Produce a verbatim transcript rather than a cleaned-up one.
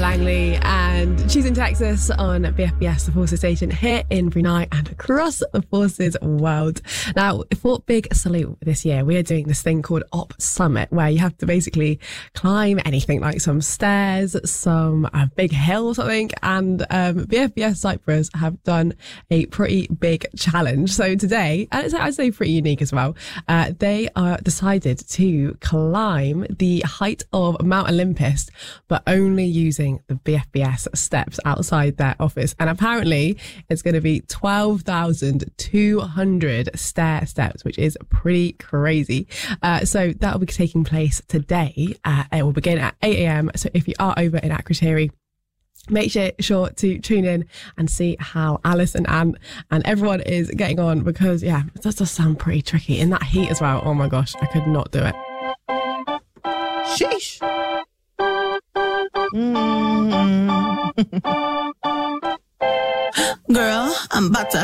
Langley and Choosing Texas on B F B S, the Forces station here in Brunei and across the Forces world. Now, for Big Salute this year, we are doing this thing called Op Summit, where you have to basically climb anything like some stairs, some uh, big hill or something. And um, B F B S Cyprus have done a pretty big challenge. So today, and it's, I'd say pretty unique as well, uh, they are decided to climb the height of Mount Olympus, but only using the B F B S steps outside their office. And apparently it's going to be twelve thousand two hundred stair steps, which is pretty crazy. Uh, so that will be taking place today. Uh, it will begin at eight a.m. So if you are over in Akrotiri, make sure, sure to tune in and see how Alice and Ant and everyone is getting on, because yeah, it does, does sound pretty tricky in that heat as well. Oh my gosh, I could not do it. Sheesh. Mm. Girl, I'm about to